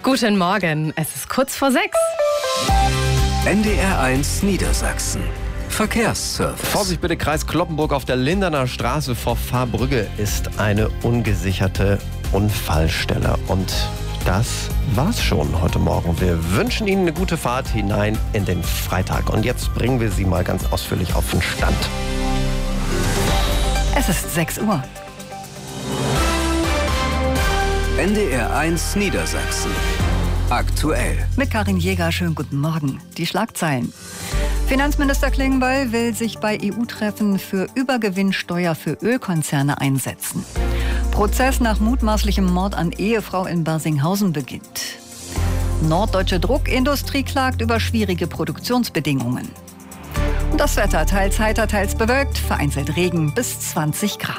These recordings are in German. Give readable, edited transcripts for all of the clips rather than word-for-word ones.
Guten Morgen, es ist kurz vor 6. NDR1 Niedersachsen. Verkehrsservice. Vorsicht bitte, Kreis Cloppenburg auf der Linderner Straße vor Fahrbrügge ist eine ungesicherte Unfallstelle. Und das war's schon heute Morgen. Wir wünschen Ihnen eine gute Fahrt hinein in den Freitag. Und jetzt bringen wir Sie mal ganz ausführlich auf den Stand. Es ist 6 Uhr. NDR1 Niedersachsen. Aktuell. Mit Karin Jäger, schönen guten Morgen. Die Schlagzeilen. Finanzminister Klingbeil will sich bei EU-Treffen für Übergewinnsteuer für Ölkonzerne einsetzen. Prozess nach mutmaßlichem Mord an Ehefrau in Barsinghausen beginnt. Norddeutsche Druckindustrie klagt über schwierige Produktionsbedingungen. Und das Wetter teils heiter, teils bewölkt, vereinzelt Regen bis 20 Grad.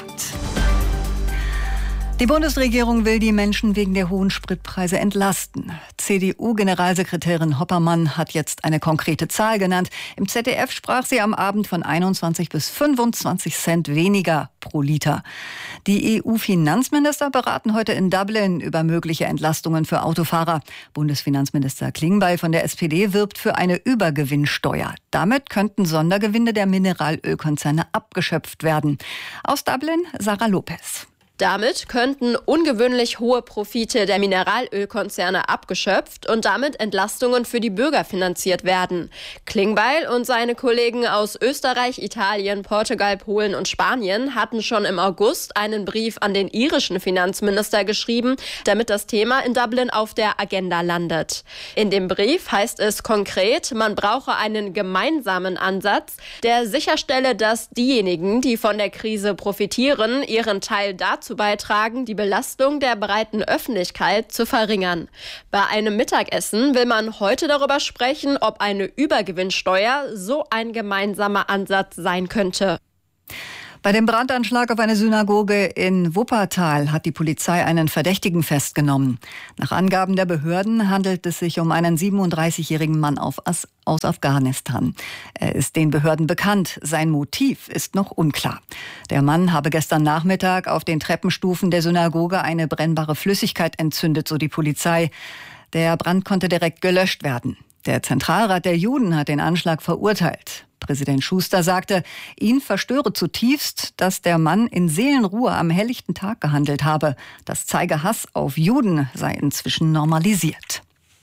Die Bundesregierung will die Menschen wegen der hohen Spritpreise entlasten. CDU-Generalsekretärin Hoppermann hat jetzt eine konkrete Zahl genannt. Im ZDF sprach sie am Abend von 21 bis 25 Cent weniger pro Liter. Die EU-Finanzminister beraten heute in Dublin über mögliche Entlastungen für Autofahrer. Bundesfinanzminister Klingbeil von der SPD wirbt für eine Übergewinnsteuer. Damit könnten Sondergewinne der Mineralölkonzerne abgeschöpft werden. Aus Dublin, Sarah Lopez. Damit könnten ungewöhnlich hohe Profite der Mineralölkonzerne abgeschöpft und damit Entlastungen für die Bürger finanziert werden. Klingbeil und seine Kollegen aus Österreich, Italien, Portugal, Polen und Spanien hatten schon im August einen Brief an den irischen Finanzminister geschrieben, damit das Thema in Dublin auf der Agenda landet. In dem Brief heißt es konkret, man brauche einen gemeinsamen Ansatz, der sicherstelle, dass diejenigen, die von der Krise profitieren, ihren Teil dazu beitragen, die Belastung der breiten Öffentlichkeit zu verringern. Bei einem Mittagessen will man heute darüber sprechen, ob eine Übergewinnsteuer so ein gemeinsamer Ansatz sein könnte. Bei dem Brandanschlag auf eine Synagoge in Wuppertal hat die Polizei einen Verdächtigen festgenommen. Nach Angaben der Behörden handelt es sich um einen 37-jährigen Mann aus Afghanistan. Er ist den Behörden bekannt. Sein Motiv ist noch unklar. Der Mann habe gestern Nachmittag auf den Treppenstufen der Synagoge eine brennbare Flüssigkeit entzündet, so die Polizei. Der Brand konnte direkt gelöscht werden. Der Zentralrat der Juden hat den Anschlag verurteilt. Präsident Schuster sagte, ihn verstöre zutiefst, dass der Mann in Seelenruhe am helllichten Tag gehandelt habe. Das zeige Hass auf Juden sei inzwischen normalisiert.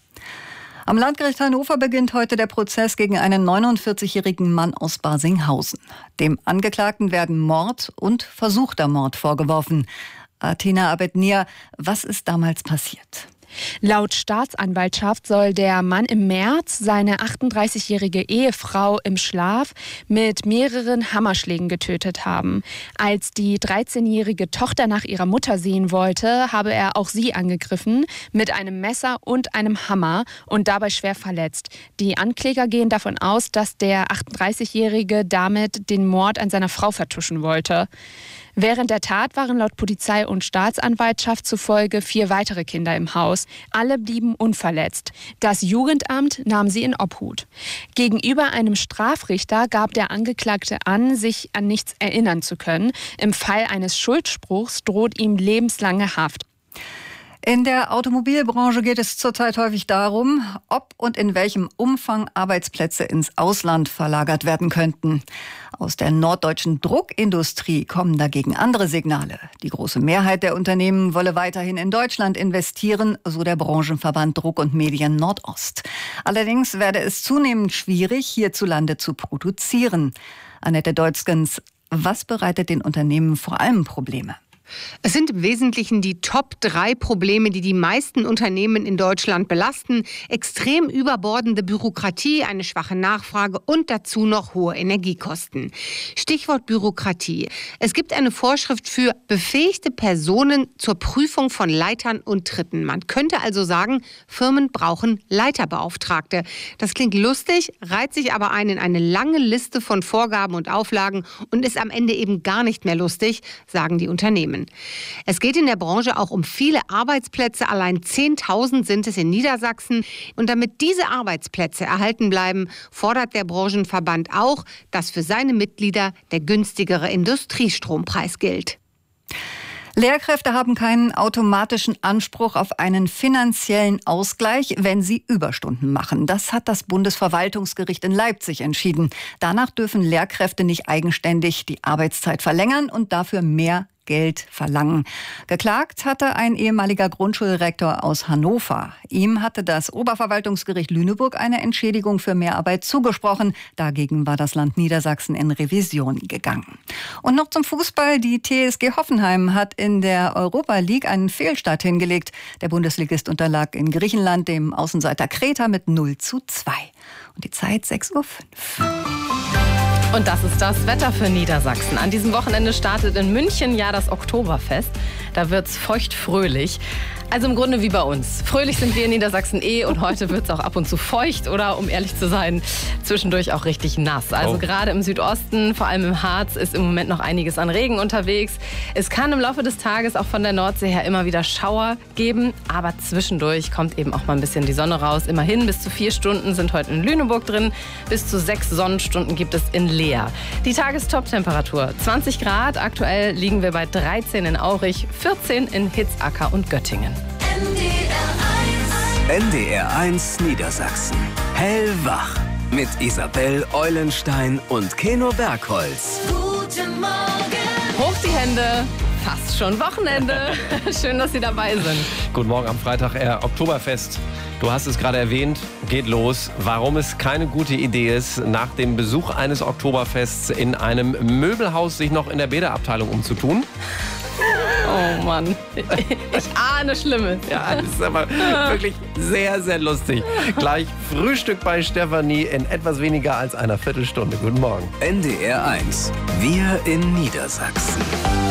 Am Landgericht Hannover beginnt heute der Prozess gegen einen 49-jährigen Mann aus Barsinghausen. Dem Angeklagten werden Mord und versuchter Mord vorgeworfen. Athena Abednir, was ist damals passiert? Laut Staatsanwaltschaft soll der Mann im März seine 38-jährige Ehefrau im Schlaf mit mehreren Hammerschlägen getötet haben. Als die 13-jährige Tochter nach ihrer Mutter sehen wollte, habe er auch sie angegriffen mit einem Messer und einem Hammer und dabei schwer verletzt. Die Ankläger gehen davon aus, dass der 38-jährige damit den Mord an seiner Frau vertuschen wollte. Während der Tat waren laut Polizei und Staatsanwaltschaft zufolge 4 weitere Kinder im Haus. Alle blieben unverletzt. Das Jugendamt nahm sie in Obhut. Gegenüber einem Strafrichter gab der Angeklagte an, sich an nichts erinnern zu können. Im Fall eines Schuldspruchs droht ihm lebenslange Haft. In der Automobilbranche geht es zurzeit häufig darum, ob und in welchem Umfang Arbeitsplätze ins Ausland verlagert werden könnten. Aus der norddeutschen Druckindustrie kommen dagegen andere Signale. Die große Mehrheit der Unternehmen wolle weiterhin in Deutschland investieren, so der Branchenverband Druck und Medien Nordost. Allerdings werde es zunehmend schwierig, hierzulande zu produzieren. Annette Deutzgens, was bereitet den Unternehmen vor allem Probleme? Es sind im Wesentlichen die Top 3 Probleme, die die meisten Unternehmen in Deutschland belasten. Extrem überbordende Bürokratie, eine schwache Nachfrage und dazu noch hohe Energiekosten. Stichwort Bürokratie. Es gibt eine Vorschrift für befähigte Personen zur Prüfung von Leitern und Tritten. Man könnte also sagen, Firmen brauchen Leiterbeauftragte. Das klingt lustig, reiht sich aber ein in eine lange Liste von Vorgaben und Auflagen und ist am Ende eben gar nicht mehr lustig, sagen die Unternehmen. Es geht in der Branche auch um viele Arbeitsplätze. Allein 10.000 sind es in Niedersachsen. Und damit diese Arbeitsplätze erhalten bleiben, fordert der Branchenverband auch, dass für seine Mitglieder der günstigere Industriestrompreis gilt. Lehrkräfte haben keinen automatischen Anspruch auf einen finanziellen Ausgleich, wenn sie Überstunden machen. Das hat das Bundesverwaltungsgericht in Leipzig entschieden. Danach dürfen Lehrkräfte nicht eigenständig die Arbeitszeit verlängern und dafür mehr Geld verlangen. Geklagt hatte ein ehemaliger Grundschulrektor aus Hannover. Ihm hatte das Oberverwaltungsgericht Lüneburg eine Entschädigung für Mehrarbeit zugesprochen. Dagegen war das Land Niedersachsen in Revision gegangen. Und noch zum Fußball. Die TSG Hoffenheim hat in der Europa League einen Fehlstart hingelegt. Der Bundesligist unterlag in Griechenland dem Außenseiter Kreta mit 0:2. Und die Zeit 6:05 Uhr. Und das ist das Wetter für Niedersachsen. An diesem Wochenende startet in München ja das Oktoberfest. Da wird's feucht-fröhlich. Also im Grunde wie bei uns. Fröhlich sind wir in Niedersachsen und heute wird's auch ab und zu feucht oder, um ehrlich zu sein, zwischendurch auch richtig nass. Also gerade im Südosten, vor allem im Harz, ist im Moment noch einiges an Regen unterwegs. Es kann im Laufe des Tages auch von der Nordsee her immer wieder Schauer geben, aber zwischendurch kommt eben auch mal ein bisschen die Sonne raus. Immerhin bis zu 4 Stunden sind heute in Lüneburg drin, bis zu 6 Sonnenstunden gibt es in Leer. Die Tagestop-Temperatur 20 Grad, aktuell liegen wir bei 13 in Aurich, 14 in Hitzacker und Göttingen. NDR 1 Niedersachsen. Hellwach. Mit Isabel Eulenstein und Keno Bergholz. Guten Morgen. Hoch die Hände. Fast schon Wochenende. Schön, dass Sie dabei sind. Guten Morgen am Freitag, Oktoberfest. Du hast es gerade erwähnt, geht los. Warum es keine gute Idee ist, nach dem Besuch eines Oktoberfests in einem Möbelhaus sich noch in der Bäderabteilung umzutun? Oh Mann, ich ahne Schlimmes. Ja, das ist aber wirklich sehr, sehr lustig. Gleich Frühstück bei Stefanie in etwas weniger als einer Viertelstunde. Guten Morgen. NDR 1. Wir in Niedersachsen.